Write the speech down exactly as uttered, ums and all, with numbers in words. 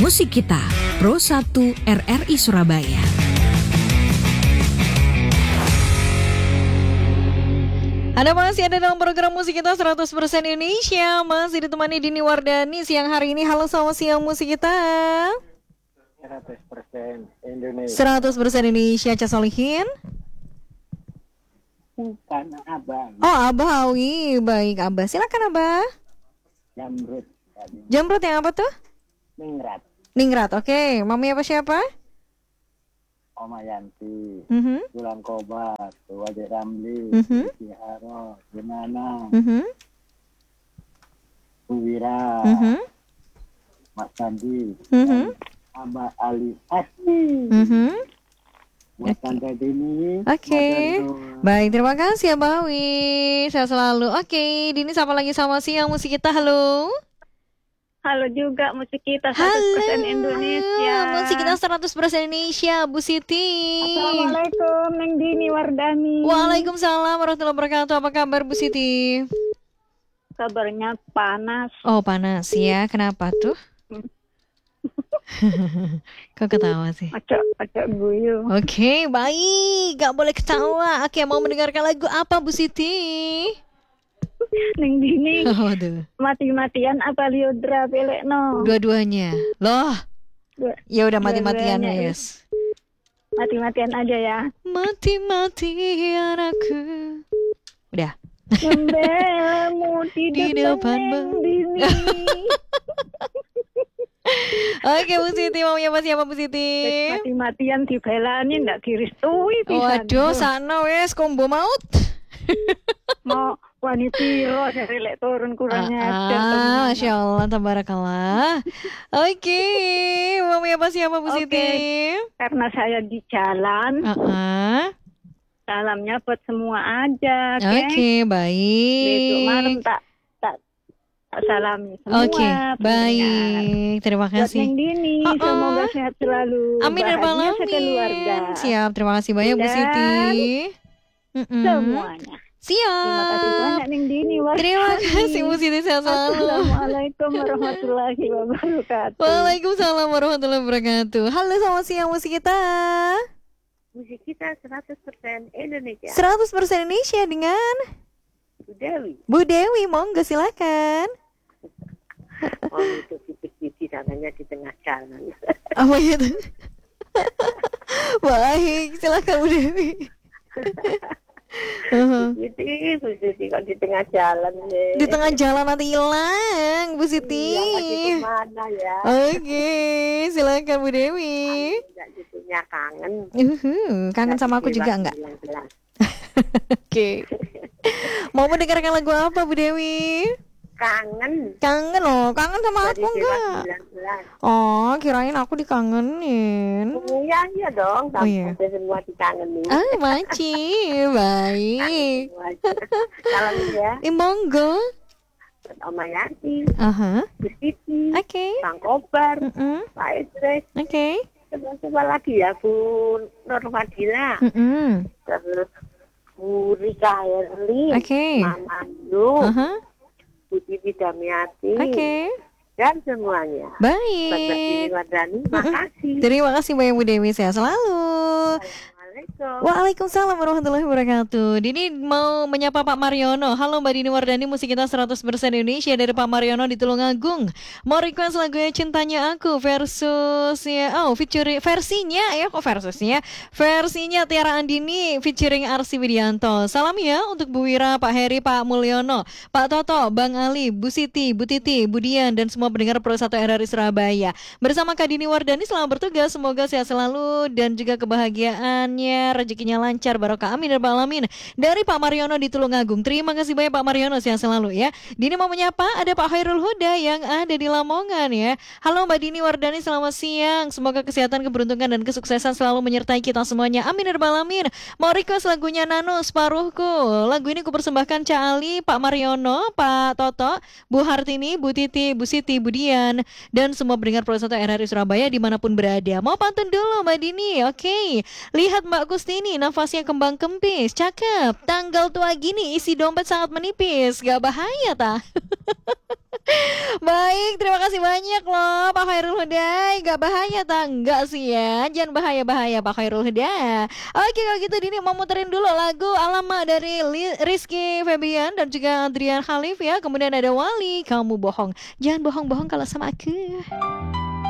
Musik Kita, Pro satu R R I Surabaya. Anda masih ada dalam program Musik Kita seratus persen Indonesia. Masih ditemani Dini Wardani siang hari ini. Halo, selamat siang Musik Kita. seratus persen Indonesia. seratus persen Indonesia. Ca Solihin. Bukan Abang. Oh, Abah. Wih, baik Abah. Silakan Abah. Jamrut. Jamrut yang apa tuh? Ningrat. Ningrat. Oke, okay. Mami apa siapa? Oma Yanti. Mhm. Bulan Kobar, Wajah Ramli, Mhm. Haro, Gimana, Mhm. Bu Wira, Mhm. Mas Sandi, Mhm. Abah Ali Asli. Mhm. Buat Tante Dini. Oke, Madarno. baik, terima kasih ya Bawi. Saya selalu. Oke, Dini sapa lagi sama siang Musik Kita. Halo. Halo juga Musik Kita seratus Halo. persen Indonesia. Musik Kita seratus persen Indonesia, Bu Siti. Assalamualaikum Neng Dini Wardani. Waalaikumsalam warahmatullahi wabarakatuh. Apa kabar Bu Siti? Kabarnya panas. Oh, panas ya. Kenapa tuh? Kok ketawa sih? Acak acak guyu. Oke, baik. Gak boleh ketawa. Oke, mau mendengarkan lagu apa Bu Siti? Neng Dini Waduh. mati-matian apa liodra pelekno? Dua-duanya. Loh. Dua- Ya udah mati-matian ya, Dua-duanya, yes. Mati-matian aja ya. Mati-matian aku. Udah. Membelamu di, Di depan depan Neng Dini. Oke Bu Siti, maunya apa siapa Bu Siti? Mati-matian dibelani ndak direstui pisan. Waduh, sana wes kombo maut. Mau wanita dari lek turun kurangnya Ah, Masya Allah, tabarakallah. Oke, maunya apa siapa Bu Oke. Siti? Karena saya di jalan, Ah, salamnya buat semua aja, Oke, oke? Besok malam baik. tak tak, tak salami semua. Oke, pendengar. baik. Terima Buat Neng kasih. Dini, Oh, oh. semoga sehat selalu. Amin ya rabbal bahagia sekeluarga. alamin. Siap, terima kasih banyak Bu Dan Siti. Mm-mm. Semuanya. Terima kasih Siap. banyak Neng Dini. Terima kasih Bu Siti, sehat selalu. Assalamualaikum warahmatullahi wabarakatuh. Waalaikumsalam warahmatullahi wabarakatuh. Halo, selamat siang Musik Kita. Musik Kita seratus persen Indonesia. seratus persen Indonesia dengan Bu Dewi. Bu Dewi, monggo silakan. Oh, itu titik-titik tangannya di tengah jalan. Apa itu? Baik, silakan Bu Dewi. Uh-huh. Jadi, Bu Siti kok di tengah jalan ya. Di tengah jalan nanti hilang Bu Siti. Iya, lagi kemana ya? Oke, silakan Bu Dewi. Enggak gitunya kangen. Uhuh, kangen sama aku juga enggak? Bilang-bilang. Oke. Mau mendengarkan lagu apa Bu Dewi? Kangen. Kangen loh, kangen sama Dari aku enggak? sembilan belas. Oh, kirain aku dikangenin. Oh, iya, iya dong. Oh, iya. Sampai semua dikangenin. Ah, Maci, baik. Salam ya. Eh, monggo. Buat Oma Yanti, Aha, Bu Siti, oke. Bang Kobar, Mm-mm. Pak Idris. Oke. Coba lagi ya Bu Nur Fadila. Mm-mm. Terus Bu Rika Herli, Oke. Mama Yu, Aha, Bu Titi Damiati, oke. dan semuanya. Buat Mbak Dini Baik. Wardani, makasih. Terima kasih banyak Bu Dewi, sehat selalu. Assalamualaikum. Waalaikumsalam warahmatullahi wabarakatuh. Dini mau menyapa Pak Mariono. Halo Mbak Dini Wardani, Musik Kita seratus persen Indonesia dari Pak Mariono di Tulungagung. Mau request lagunya Cintanya Aku versus ya, oh featuring versinya ya, kok versusnya? Versinya Tiara Andini featuring Arsi Widianto. Salam ya untuk Bu Wira, Pak Heri, Pak Mulyono, Pak Toto, Bang Ali, Bu Siti, Bu Titi, Bu Dian dan semua pendengar Pro satu R R I Surabaya. Bersama Kak Dini Wardani selamat bertugas, semoga sehat selalu dan juga kebahagiaannya, rezekinya lancar, barokah, amin ya rabbal alamin. Dari Pak Mariono di Tulungagung. Terima kasih banyak Pak Mariono, sehat selalu ya. Dini mau menyapa ada Pak Hairul Huda yang ada di Lamongan ya. Halo Mbak Dini Wardani, selamat siang. Semoga kesehatan, keberuntungan dan kesuksesan selalu menyertai kita semuanya, amin ya rabbal alamin. Mau request lagunya Nano Separuhku. Lagu ini kupersembahkan Ca Ali, Pak Mariono, Pak Toto, Bu Hartini, Bu Titi, Bu Siti, Bu Dian dan semua pendengar Pro satu R R I Surabaya dimanapun berada. Mau pantun dulu Mbak Dini, oke. Lihat Mbak Kustini, nafasnya kembang kempis, cakep. Tanggal tua gini, isi dompet sangat menipis, gak bahaya tah? Baik, terima kasih banyak loh Pak Pak Khairul Huda? Gak bahaya tak? Enggak sih ya. Jangan bahaya-bahaya Pak Khairul Huda. Oke kalau gitu Dini mau muterin dulu lagu Alamak dari Li- Rizky Febian dan juga Adrian Khalif ya. Kemudian ada Wali, Kamu Bohong. Jangan bohong-bohong kalau sama aku.